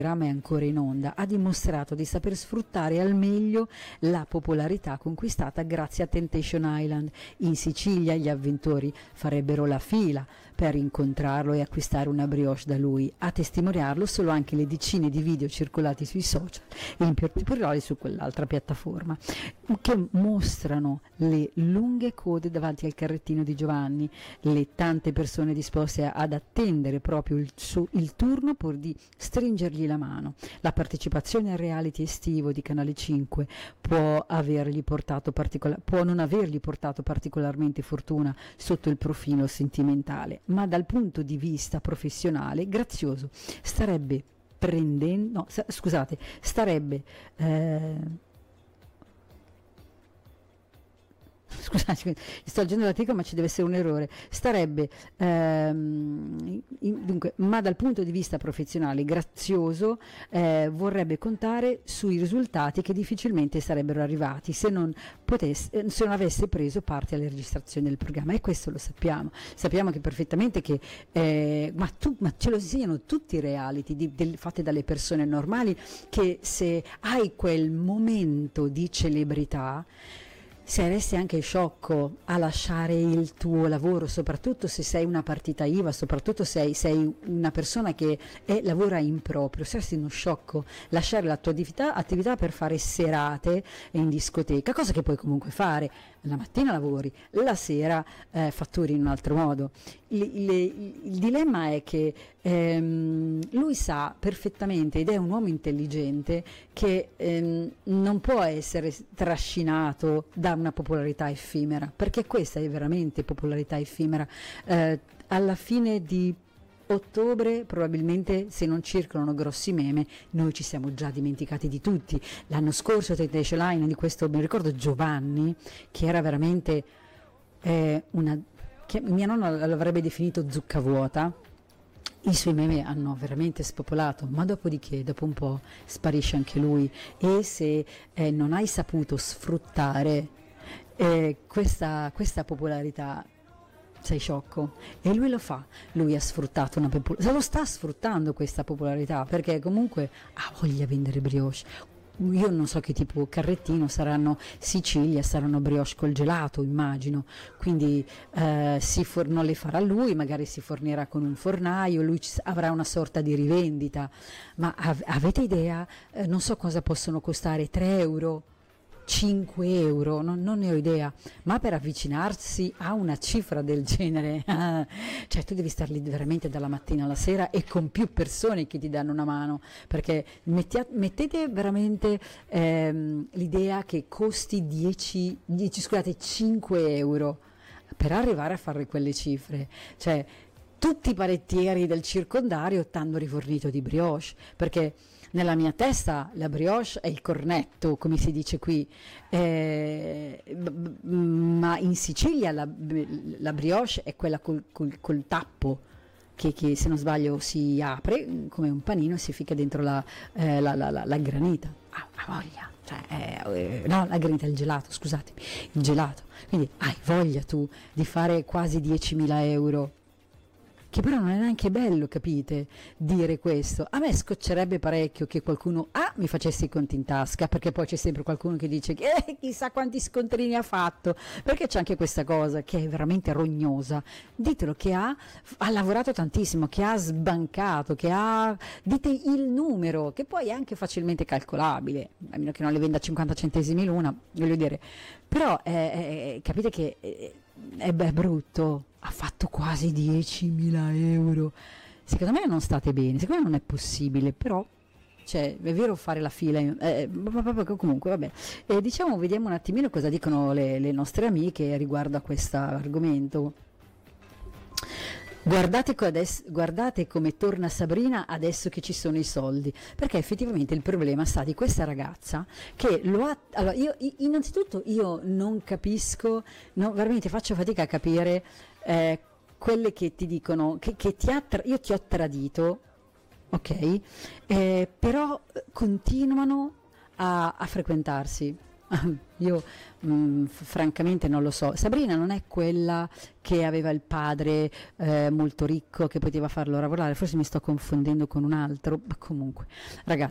programma è ancora in onda, ha dimostrato di saper sfruttare al meglio la popolarità conquistata grazie a Temptation Island. In Sicilia gli avventori farebbero la fila per incontrarlo e acquistare una brioche da lui. A testimoniarlo solo anche le decine di video circolati sui social e in particolare su quell'altra piattaforma, che mostrano le lunghe code davanti al carrettino di Giovanni, le tante persone disposte ad attendere proprio il turno pur di stringergli la mano. La partecipazione al reality estivo di Canale 5 può non avergli portato particolarmente fortuna sotto il profilo sentimentale, ma dal punto di vista professionale Grazioso starebbe scusate, sto leggendo l'articolo ma ci deve essere un errore, dunque, ma dal punto di vista professionale Grazioso vorrebbe contare sui risultati che difficilmente sarebbero arrivati se non avesse preso parte alle registrazioni del programma, e questo lo sappiamo che perfettamente che ma ce lo insegnano tutti i reality fatti dalle persone normali, che se hai quel momento di celebrità saresti anche sciocco a lasciare il tuo lavoro, soprattutto se sei una partita IVA, soprattutto se sei una persona che lavora in proprio. Saresti uno sciocco lasciare la tua attività per fare serate in discoteca, cosa che puoi comunque fare. La mattina lavori, la sera fatturi in un altro modo. Il dilemma è che lui sa perfettamente, ed è un uomo intelligente, che non può essere trascinato da una popolarità effimera, perché questa è veramente popolarità effimera. Alla fine di ottobre probabilmente, se non circolano grossi meme, noi ci siamo già dimenticati di tutti. L'anno scorso Temptation Line, di questo mi ricordo Giovanni, che era veramente mia nonna l'avrebbe definito zucca vuota. I suoi meme hanno veramente spopolato, ma dopodiché, dopo un po', sparisce anche lui. E se non hai saputo sfruttare questa popolarità, sei sciocco. E lui lo fa, lui ha sfruttato lo sta sfruttando questa popolarità, perché comunque ha voglia di vendere brioche. Io non so che tipo carrettino saranno, Sicilia saranno brioche col gelato, immagino, quindi non le farà lui, magari si fornirà con un fornaio, lui avrà una sorta di rivendita, ma avete idea? Non so cosa possono costare, 3 euro, 5 euro, non ne ho idea, ma per avvicinarsi a una cifra del genere, cioè tu devi star lì veramente dalla mattina alla sera e con più persone che ti danno una mano, perché mettete veramente l'idea che costi 5 euro per arrivare a fare quelle cifre, cioè tutti i panettieri del circondario t'hanno rifornito di brioche, perché nella mia testa la brioche è il cornetto, come si dice qui, ma in Sicilia la brioche è quella col tappo, che se non sbaglio si apre come un panino e si ficca dentro la granita. Ha voglia, cioè, no, la granita, il gelato, scusatemi, il gelato. Quindi hai voglia tu di fare quasi 10.000 euro. Che però non è neanche bello, capite, dire questo. A me scoccerebbe parecchio che qualcuno mi facesse i conti in tasca, perché poi c'è sempre qualcuno che dice che chissà quanti scontrini ha fatto, perché c'è anche questa cosa che è veramente rognosa. Ditelo che ha lavorato tantissimo, che ha sbancato, dite il numero, che poi è anche facilmente calcolabile, a meno che non le venda a 50 centesimi l'una, voglio dire. Però capite che è brutto. Ha fatto quasi 10.000 euro. Secondo me non state bene, secondo me non è possibile, però cioè, è vero fare la fila, comunque vabbè. Diciamo, vediamo un attimino cosa dicono le nostre amiche riguardo a questo argomento. Guardate come torna Sabrina adesso che ci sono i soldi, perché effettivamente il problema sta di questa ragazza che allora innanzitutto io non capisco, no, veramente faccio fatica a capire quelle che ti dicono che io ti ho tradito, ok, però continuano a frequentarsi. Io francamente non lo so. Sabrina non è quella che aveva il padre molto ricco che poteva farlo lavorare, forse mi sto confondendo con un altro, ma comunque, ragazzi.